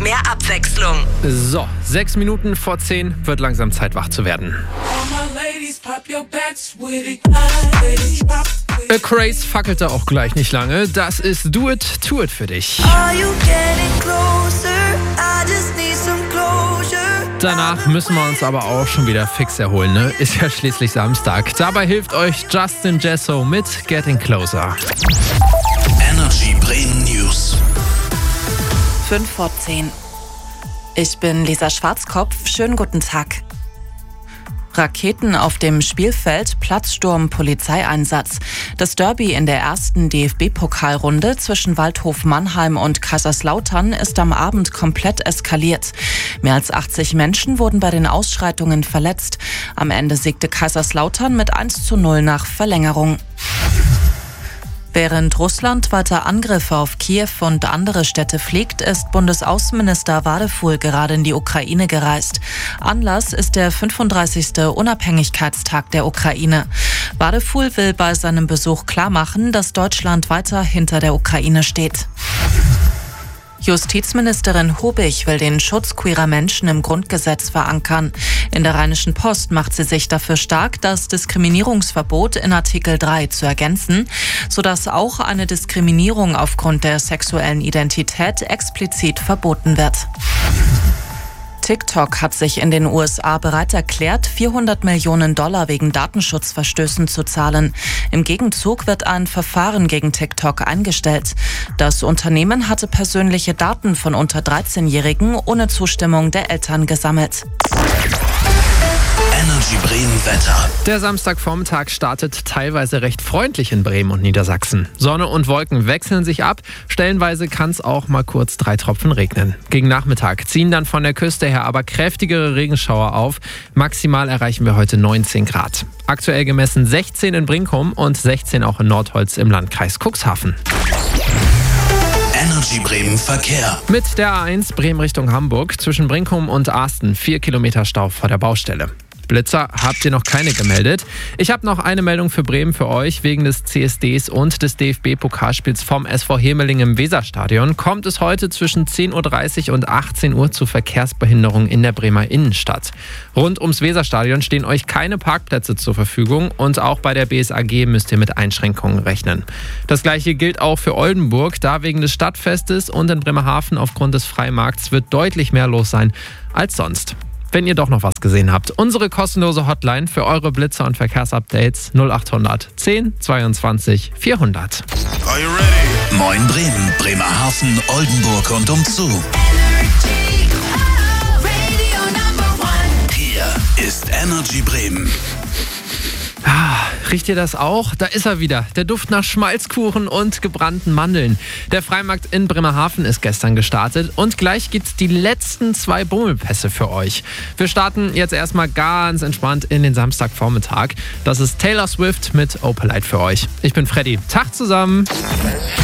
mehr Abwechslung. So, 6 Minuten vor 10 wird langsam Zeit, wach zu werden. A Craze fackelte auch gleich nicht lange. Das ist Do It, To It für dich. Danach müssen wir uns aber auch schon wieder fix erholen, ne? Ist ja schließlich Samstag. Dabei hilft euch Justin Jesso mit Getting Closer. Energy Bremen News. 5 vor 10. Ich bin Lisa Schwarzkopf. Schönen guten Tag. Raketen auf dem Spielfeld, Platzsturm, Polizeieinsatz. Das Derby in der ersten DFB-Pokalrunde zwischen Waldhof Mannheim und Kaiserslautern ist am Abend komplett eskaliert. Mehr als 80 Menschen wurden bei den Ausschreitungen verletzt. Am Ende siegte Kaiserslautern mit 1:0 nach Verlängerung. Während Russland weiter Angriffe auf Kiew und andere Städte fliegt, ist Bundesaußenminister Vadeful gerade in die Ukraine gereist. Anlass ist der 35. Unabhängigkeitstag der Ukraine. Vadeful will bei seinem Besuch klarmachen, dass Deutschland weiter hinter der Ukraine steht. Justizministerin Hubich will den Schutz queerer Menschen im Grundgesetz verankern. In der Rheinischen Post macht sie sich dafür stark, das Diskriminierungsverbot in Artikel 3 zu ergänzen, sodass auch eine Diskriminierung aufgrund der sexuellen Identität explizit verboten wird. TikTok hat sich in den USA bereit erklärt, $400 Millionen wegen Datenschutzverstößen zu zahlen. Im Gegenzug wird ein Verfahren gegen TikTok eingestellt. Das Unternehmen hatte persönliche Daten von unter 13-Jährigen ohne Zustimmung der Eltern gesammelt. Energy Bremen Wetter. Der Samstagvormittag startet teilweise recht freundlich in Bremen und Niedersachsen. Sonne und Wolken wechseln sich ab. Stellenweise kann es auch mal kurz 3 Tropfen regnen. Gegen Nachmittag ziehen dann von der Küste her aber kräftigere Regenschauer auf. Maximal erreichen wir heute 19 Grad. Aktuell gemessen 16 in Brinkum und 16 auch in Nordholz im Landkreis Cuxhaven. Energy Bremen Verkehr. Mit der A1 Bremen Richtung Hamburg zwischen Brinkum und Asten 4 Kilometer Stau vor der Baustelle. Blitzer habt ihr noch keine gemeldet. Ich habe noch eine Meldung für Bremen für euch. Wegen des CSDs und des DFB-Pokalspiels vom SV Hemeling im Weserstadion kommt es heute zwischen 10:30 Uhr und 18 Uhr zu Verkehrsbehinderungen in der Bremer Innenstadt. Rund ums Weserstadion stehen euch keine Parkplätze zur Verfügung und auch bei der BSAG müsst ihr mit Einschränkungen rechnen. Das gleiche gilt auch für Oldenburg. Da wegen des Stadtfestes und in Bremerhaven aufgrund des Freimarkts wird deutlich mehr los sein als sonst. Wenn ihr doch noch was gesehen habt, unsere kostenlose Hotline für eure Blitzer und Verkehrsupdates 0800 10 22 400. Are you ready? Moin Bremen, Bremerhaven, Oldenburg und umzu. Hier ist Energy Bremen. Riecht ihr das auch? Da ist er wieder. Der Duft nach Schmalzkuchen und gebrannten Mandeln. Der Freimarkt in Bremerhaven ist gestern gestartet und gleich gibt's die letzten 2 Bummelpässe für euch. Wir starten jetzt erstmal ganz entspannt in den Samstagvormittag. Das ist Taylor Swift mit Opalite für euch. Ich bin Freddy. Tag zusammen.